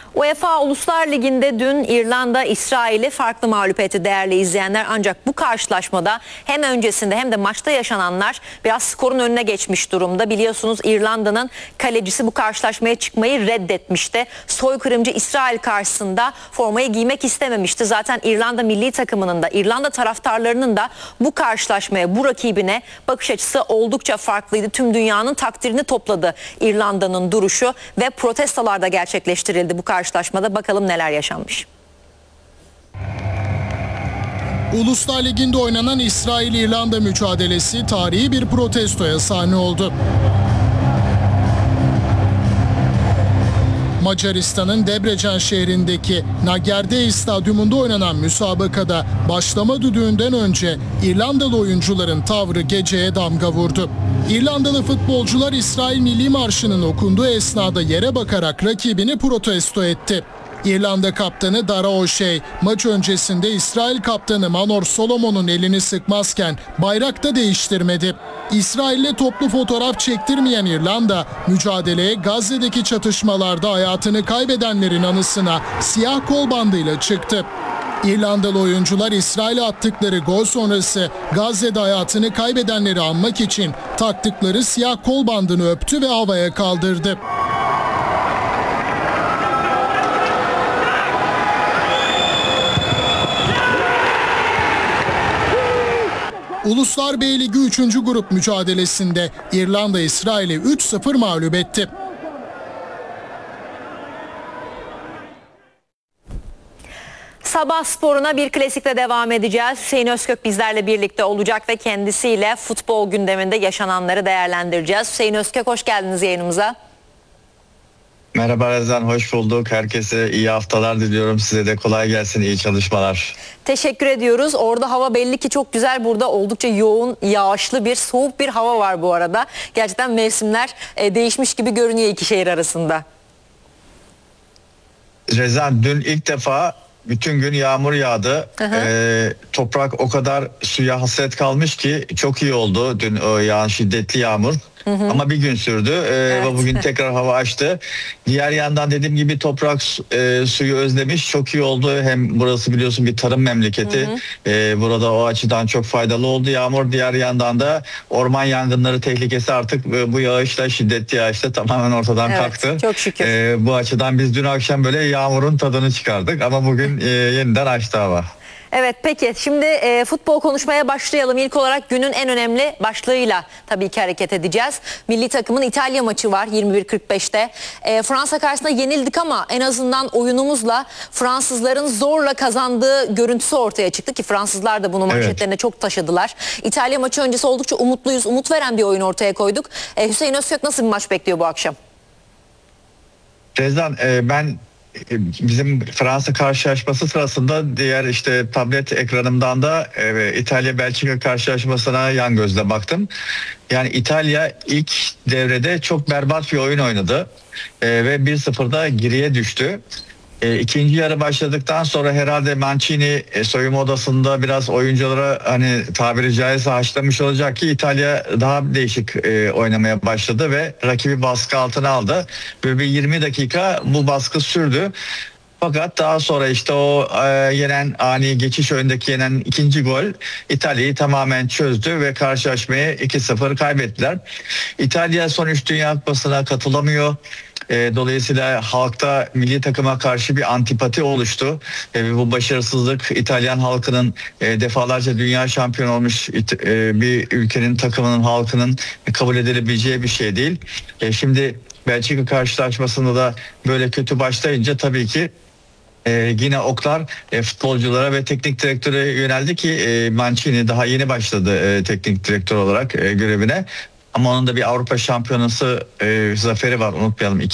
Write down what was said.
UEFA Uluslar Ligi'nde dün İrlanda İsrail'i farklı mağlup etti değerli izleyenler. Ancak bu karşılaşmada hem öncesinde hem de maçta yaşananlar biraz skorun önüne geçmiş durumda. Biliyorsunuz İrlanda'nın kalecisi bu karşılaşmaya çıkmayı reddetmişti. Soykırımcı İsrail karşısında formayı giymek istememişti. Zaten İrlanda milli takımının da İrlanda taraftarlarının da bu karşılaşmaya, bu rakibine bakış açısı oldukça farklıydı. Tüm dünyanın takdirini topladı İrlanda'nın duruşu ve protestolar da gerçekleştirildi bu karşılaşmada. Bakalım neler yaşanmış. Uluslar Ligi'nde oynanan İsrail-İrlanda mücadelesi tarihi bir protestoya sahne oldu. Macaristan'ın Debrecen şehrindeki Nagerdei Stadyumunda oynanan müsabakada başlama düdüğünden önce İrlandalı oyuncuların tavrı geceye damga vurdu. İrlandalı futbolcular İsrail Milli Marşı'nın okunduğu esnada yere bakarak rakibini protesto etti. İrlanda kaptanı Dara O'Shea maç öncesinde İsrail kaptanı Manor Solomon'un elini sıkmazken bayrak da değiştirmedi. İsrail'le toplu fotoğraf çektirmeyen İrlanda, mücadeleye Gazze'deki çatışmalarda hayatını kaybedenlerin anısına siyah kol bandıyla çıktı. İrlandalı oyuncular İsrail'e attıkları gol sonrası Gazze'de hayatını kaybedenleri anmak için taktıkları siyah kol bandını öptü ve havaya kaldırdı. Uluslar B Ligi 3. grup mücadelesinde İrlanda İsrail'i 3-0 mağlup etti. Sabah sporuna bir klasikle devam edeceğiz. Hüseyin Özkök bizlerle birlikte olacak ve kendisiyle futbol gündeminde yaşananları değerlendireceğiz. Hüseyin Özkök, hoş geldiniz yayınımıza. Merhaba Rezan, hoş bulduk. Herkese iyi haftalar diliyorum. Size de kolay gelsin, iyi çalışmalar. Teşekkür ediyoruz. Orada hava belli ki çok güzel. Burada oldukça yoğun, yağışlı bir, soğuk bir hava var bu arada. Gerçekten mevsimler değişmiş gibi görünüyor iki şehir arasında. Rezan, dün ilk defa bütün gün yağmur yağdı. Toprak o kadar suya hasret kalmış ki çok iyi oldu dün o yağan şiddetli yağmur. Ama bir gün sürdü ve bugün tekrar hava açtı. Diğer yandan dediğim gibi toprak suyu özlemiş, çok iyi oldu. Hem burası biliyorsun bir tarım memleketi. Burada o açıdan çok faydalı oldu yağmur. Diğer yandan da orman yangınları tehlikesi artık bu yağışla, şiddetli yağışla tamamen ortadan kalktı. Çok şükür. Bu açıdan biz dün akşam böyle yağmurun tadını çıkardık ama bugün yeniden açtı hava. Evet, peki şimdi futbol konuşmaya başlayalım. İlk olarak günün en önemli başlığıyla tabii ki hareket edeceğiz. Milli takımın İtalya maçı var 21.45'te. Fransa karşısında yenildik ama en azından oyunumuzla Fransızların zorla kazandığı görüntüsü ortaya çıktı ki Fransızlar da bunu manşetlerine çok taşıdılar. İtalya maçı öncesi oldukça umutluyuz. Umut veren bir oyun ortaya koyduk. Hüseyin Özkök nasıl bir maç bekliyor bu akşam? Rezan, ben bizim Fransa karşılaşması sırasında diğer işte tablet ekranımdan da İtalya-Belçika karşılaşmasına yan gözle baktım. Yani İtalya ilk devrede çok berbat bir oyun oynadı ve 1-0'da geriye düştü. İkinci yarı başladıktan sonra herhalde Mancini soyunma odasında biraz oyunculara hani tabiri caizse haşlamış olacak ki İtalya daha değişik oynamaya başladı ve rakibi baskı altına aldı. Böyle bir 20 dakika bu baskı sürdü. Fakat daha sonra işte o yenen ani geçiş oyundaki yenen ikinci gol İtalya'yı tamamen çözdü ve karşılaşmayı 2-0 kaybettiler. İtalya son 3 Dünya Kupası'na katılamıyor. Dolayısıyla halkta milli takıma karşı bir antipati oluştu. Bu başarısızlık İtalyan halkının defalarca dünya şampiyonu olmuş bir ülkenin takımının halkının kabul edilebileceği bir şey değil. Şimdi Belçika karşılaşmasında da böyle kötü başlayınca tabii ki yine oklar futbolculara ve teknik direktöre yöneldi ki Mancini daha yeni başladı teknik direktör olarak görevine. Ama onun da bir Avrupa Şampiyonası zaferi var, unutmayalım.